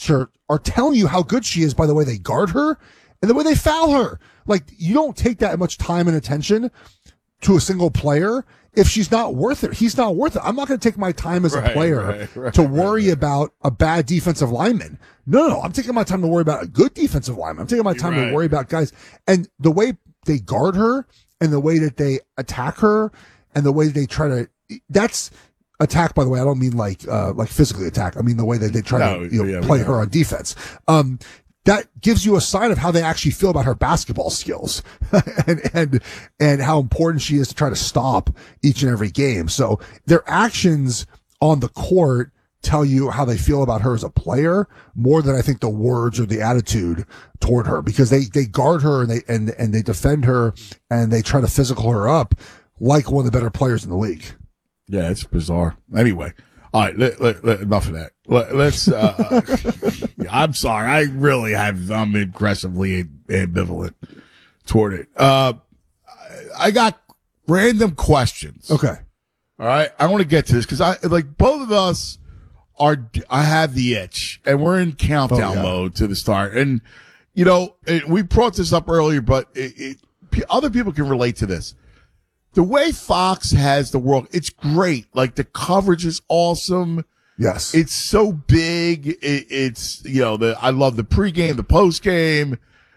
roster are telling you how good she is by the way they guard her and the way they foul her. Like, you don't take that much time and attention to a single player if she's not worth it. He's not worth it. I'm not going to take my time as a player to worry about a bad defensive lineman. No. I'm taking my time to worry about a good defensive lineman. I'm taking my time to worry about guys. And the way they guard her and the way that they attack her and the way they try to, that's attack, by the way. I don't mean like physically attack. I mean the way that they try to play her on defense. That gives you a sign of how they actually feel about her basketball skills and how important she is to try to stop each and every game. So their actions on the court tell you how they feel about her as a player more than I think the words or the attitude toward her, because they guard her and they defend her and they try to physical her up like one of the better players in the league. Yeah, it's bizarre. Anyway. All right, enough of that. Let's, I'm sorry. I'm aggressively ambivalent toward it. I got random questions. Okay. All right. I want to get to this because both of us I have the itch and we're in countdown mode to the start. And, we brought this up earlier, but other people can relate to this. The way Fox has the world, it's great. Like, the coverage is awesome. Yes. It's so big. I love the pregame, the postgame,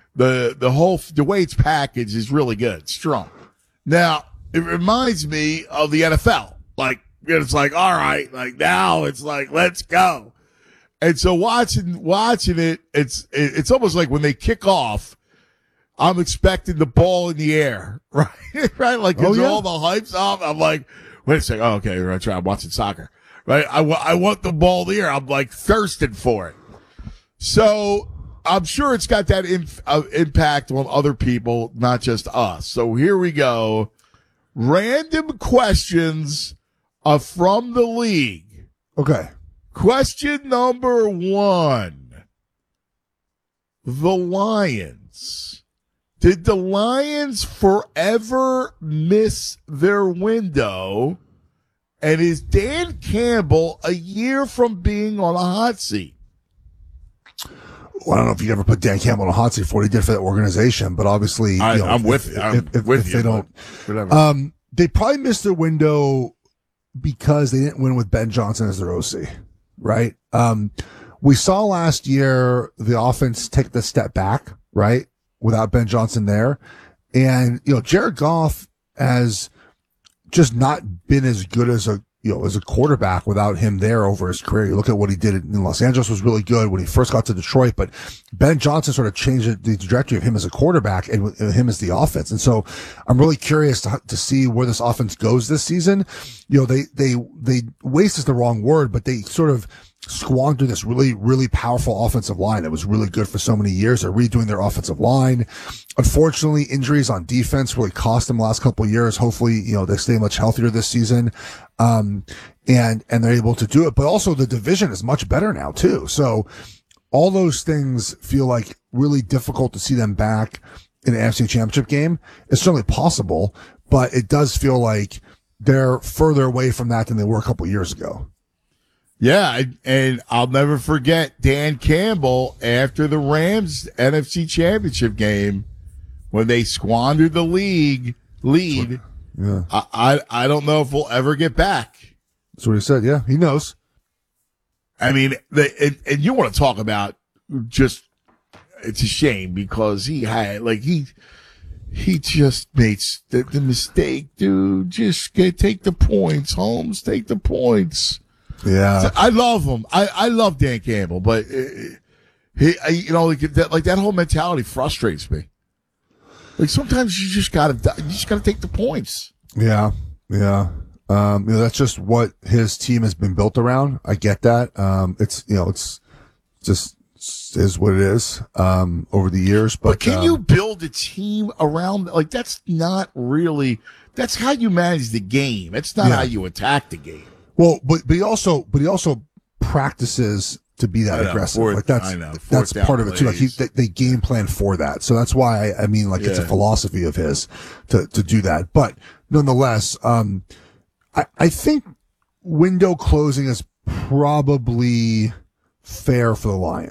the way it's packaged is really good. It's strong. Now, it reminds me of the NFL. Like, it's like, all right, like now it's like, let's go. And so watching it, it's almost like when they kick off, I'm expecting the ball in the air, right? Right? Like, all the hype's off. I'm like, wait a second. Oh, okay. Right. I'm watching soccer, right? I want the ball in the air. I'm like thirsting for it. So I'm sure it's got that impact on other people, not just us. So here we go. Random questions from the league. Okay. Question number 1. The Lions. Did the Lions forever miss their window? And is Dan Campbell a year from being on a hot seat? Well, I don't know if you'd ever put Dan Campbell on a hot seat for what he did for that organization, but obviously, I'm with you. If they don't, whatever. They probably missed their window because they didn't win with Ben Johnson as their OC, right? We saw last year the offense take the step back, right? Without Ben Johnson there. And, Jared Goff has just not been as good as a quarterback without him there over his career. You look at what he did in Los Angeles was really good when he first got to Detroit, but Ben Johnson sort of changed the trajectory of him as a quarterback and him as the offense. And so I'm really curious to see where this offense goes this season. They waste is the wrong word, but they sort of squandered this really, really powerful offensive line that was really good for so many years. They're redoing their offensive line. Unfortunately, injuries on defense really cost them the last couple of years. Hopefully, they stay much healthier this season. And they're able to do it, but also the division is much better now too. So all those things feel like really difficult to see them back in the AFC Championship game. It's certainly possible, but it does feel like they're further away from that than they were a couple of years ago. Yeah, and I'll never forget Dan Campbell after the Rams NFC Championship game when they squandered the lead. Yeah. I don't know if we'll ever get back. That's what he said. Yeah, he knows. I mean, and you want to talk about just, it's a shame because he just made the mistake, dude. Just take the points, Holmes. Take the points. Yeah, I love him. I love Dan Campbell, but that whole mentality frustrates me. Like sometimes you just gotta take the points. Yeah. That's just what his team has been built around. I get that. It's just is what it is over the years. But can you build a team around that's not really, that's how you manage the game. It's not how you attack the game. Well, but he also practices to be that aggressive. That's part of it too. Like they game plan for that. So that's why it's a philosophy of his to do that. But nonetheless, I think window closing is probably fair for the Lions.